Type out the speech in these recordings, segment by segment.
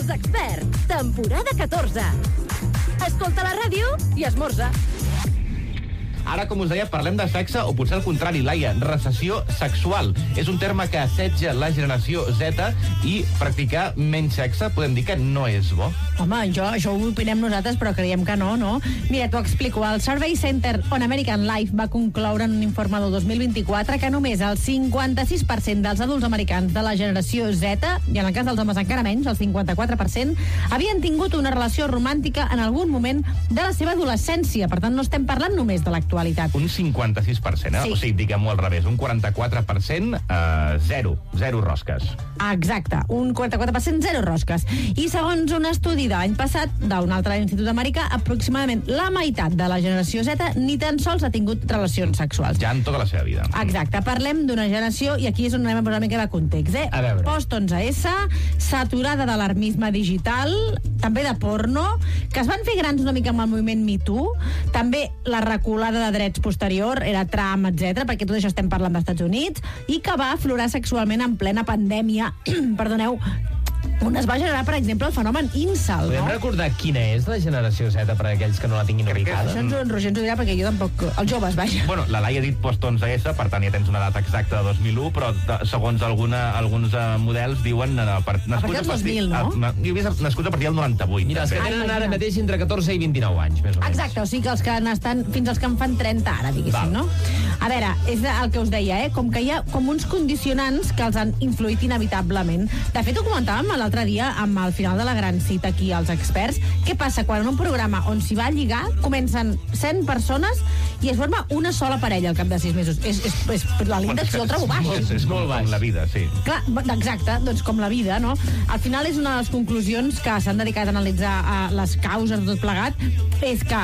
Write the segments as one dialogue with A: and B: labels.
A: Els experts, temporada 14. Escolta la ràdio i esmorza.
B: Ara, com us deia, parlem de sexe o potser al contrari, Laia, recessió sexual. És un terme que assetja la generació Z i practicar menys sexe podem dir que no és bo.
C: Home, això ho opinem nosaltres, però creiem que no. Mira, t'ho explico. El Survey Center on American Life va concloure en un informe del 2024 que només el 56% dels adults americans de la generació Z, i en el cas dels homes encara menys, el 54%, havien tingut una relació romàntica en algun moment de la seva adolescència. Per tant, no estem parlant només de l'actualitat.
B: Un 56%,
C: Sí.
B: O sigui, diguem-ho al revés, un 44%, zero rosques.
C: Exacte, un 44%, zero rosques. I segons un estudi de l'any passat d'un altre institut americà, aproximadament la meitat de la generació Z ni tan sols ha tingut relacions sexuals.
B: Ja en tota la seva vida.
C: Exacte, parlem d'una generació, i aquí és on anem a posar una mica de context,
D: A veure.
C: Post-11S, saturada d'alarmisme digital, també de porno, que es van fer grans una mica amb el moviment Me Too, també la reculada de drets posterior, era Trump, etc, perquè tot això estem parlant dels Estats Units, i que va aflorar sexualment en plena pandèmia, perdoneu, on es va generar, per exemple, el fenomen incel,
D: Podem
C: no?
D: recordar quina és la generació Z per a aquells que no la tinguin ubicada?
C: Això en Roger ens ho dirà, perquè jo tampoc... Els joves, vaja.
B: Bueno, la Laia ha dit post-11S, per tant ja tens una data exacta de 2001, però segons alguns models diuen...
C: partir del 2000, no?
B: Jo he vist nascuts a partir del 98.
D: Mira, els que
B: també.
D: tenen ara mateix entre 14 i 29 anys, més o menys.
C: Exacte, o sigui que els que n'estan fins als que en fan 30 ara, diguéssim, no? A veure, és el que us deia, com que hi ha com uns condicionants que els han influït inevitablement. De fet, ho comentàvem l'altre dia amb el final de la gran cita aquí als experts. Què passa quan en un programa on s'hi va a lligar comencen 100 persones i es forma una sola parella al cap de 6 mesos? És la l'índex jo el trobo baix.
B: És molt baix. Com la vida, sí.
C: Clar, exacte, doncs com la vida, no? Al final és una de les conclusions que s'han dedicat a analitzar les causes de tot plegat, és que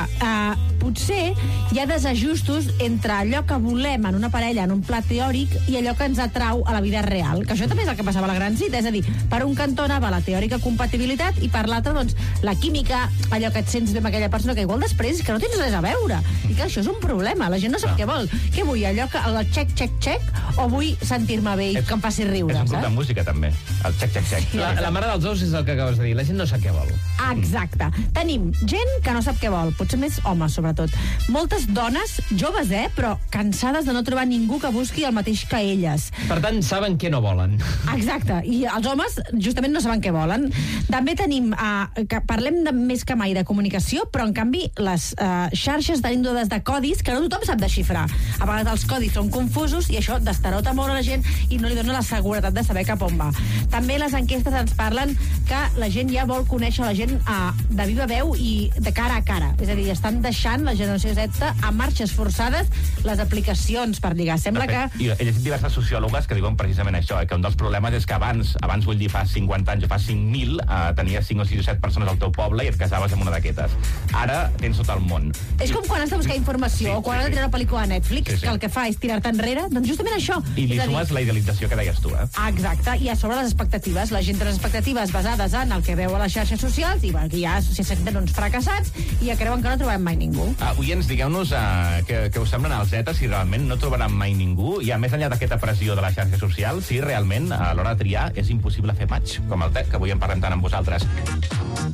C: potser hi ha desajustos entre allò que volem en una parella en un pla teòric i allò que ens atrau a la vida real, que això també és el que passava a la gran cita, és a dir, per un cantó anava la teòrica compatibilitat i per l'altre, doncs, la química, allò que et sents bé amb aquella persona, que igual després és que no tens res a veure, i que això és un problema, la gent no sap què vol. Què vull, allò que el check, o vull sentir-me bé i que em faci riure,
B: És un grup
C: saps?
B: de música, també. El check.
D: La mare dels ous és el que acabes de dir. La gent no sap què vol.
C: Exacte. Tenim gent que no sap què vol, potser més homes, sobretot. Moltes dones, joves, però cansades de no trobar ningú que busqui el mateix que elles.
D: Per tant, saben què no volen.
C: Exacte, i els homes justament no saben què volen. També tenim, que parlem més que mai de comunicació, però en canvi les xarxes tenim dades de codis que no tothom sap desxifrar. A vegades els codis són confusos i això destarota molt a la gent i no li dona la seguretat de saber cap on va. També les enquestes ens parlen que la gent ja vol conèixer la gent de viva veu i de cara a cara. És a dir, estan deixant la generació Z a marxes forçades les aplicacions per lligar. Sembla que...
B: I he llegit diverses sociòlogues que diuen precisament això, que un dels problemes és que abans vull dir, fa 50 anys o fa 5.000, tenies 5 o 6 o 7 persones al teu poble i et casaves amb una d'aquestes. Ara tens tot el món.
C: És com quan has de buscar informació o quan has de tirar una pel·lícula a Netflix, que el que fa és tirar-te enrere, doncs justament això.
B: I li sumes la idealització que deies tu,
C: Exacte, i a sobre les expectatives. La gent té les expectatives basades en el que veu a les xarxes socials i que ja se senten uns fracassats i ja creuen que no trobem mai ningú.
B: Oients, digueu-nos què us semblen els Z, si realment no trobaran mai ningú, i a més enllà d'aquesta pressió de les xarxes socials, si realment a l'hora de triar és impossible fer match, com el TEC, que avui en parlem tant amb vosaltres.